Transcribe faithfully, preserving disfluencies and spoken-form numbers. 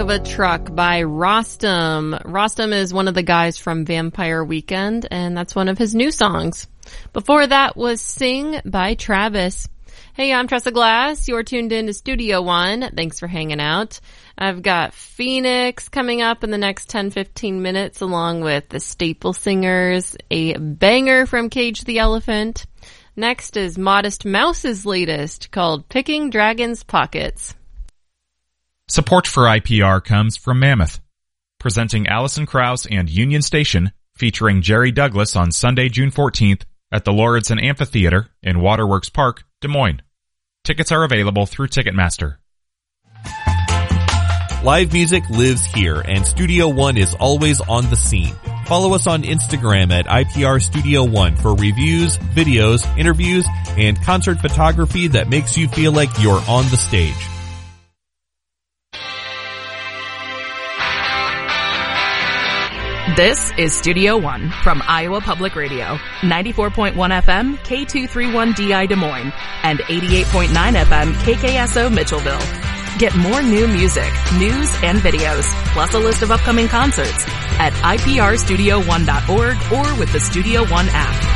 of a Truck by Rostam. Rostam is one of the guys from Vampire Weekend, and that's one of his new songs. Before that was Sing by Travis. Hey, I'm Tressa Glass. You're tuned in to Studio One. Thanks for hanging out. I've got Phoenix coming up in the next ten to fifteen minutes, along with the Staple Singers, a banger from Cage the Elephant. Next is Modest Mouse's latest, called Picking Dragons' Pockets. Support for I P R comes from Mammoth, presenting Alison Krauss and Union Station, featuring Jerry Douglas on Sunday, June fourteenth at the Lauridsen Amphitheater in Waterworks Park, Des Moines. Tickets are available through Ticketmaster. Live music lives here, and Studio One is always on the scene. Follow us on Instagram at I P R Studio One for reviews, videos, interviews, and concert photography that makes you feel like you're on the stage. This is Studio One from Iowa Public Radio, ninety-four point one F M, K two thirty-one D I Des Moines, and eighty-eight point nine F M, K K S O Mitchellville. Get more new music, news, and videos, plus a list of upcoming concerts at I P R studio one dot org or with the Studio One app.